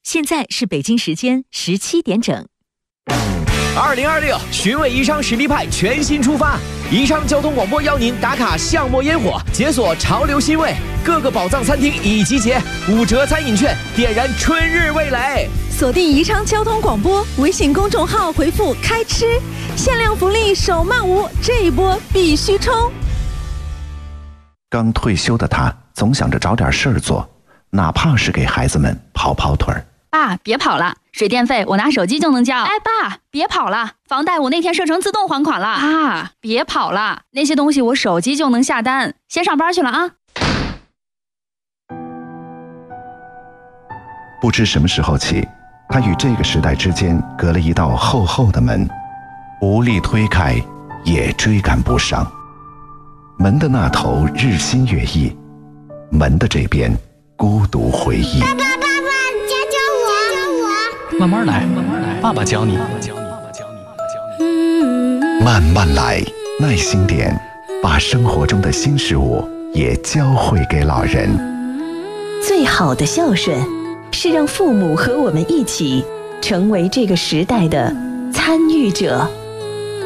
现在是北京时间17点整。 2026寻味宜昌实力派全新出发，宜昌交通广播邀您打卡巷陌烟火，解锁潮流新味，各个宝藏餐厅已集结，5折餐饮券，点燃春日味蕾。 锁定宜昌交通广播微信公众号，回复开吃，限量福利手慢无，这一波必须冲。 刚退休的他总想着找点事儿做，哪怕是给孩子们跑跑腿儿。 爸，别跑了，水电费我拿手机就能交。哎，爸，别跑了，房贷我那天设成自动还款了。爸，别跑了，那些东西我手机就能下单。先上班去了啊。 不知什么时候起，他与这个时代之间隔了一道厚厚的门，无力推开，也追赶不上。门的那头日新月异，门的这边孤独回忆。 爸爸，教我。 慢慢来，爸爸教你。 慢慢来，耐心点，把生活中的新事物也教会给老人。 最好的孝顺，是让父母和我们一起成为这个时代的参与者。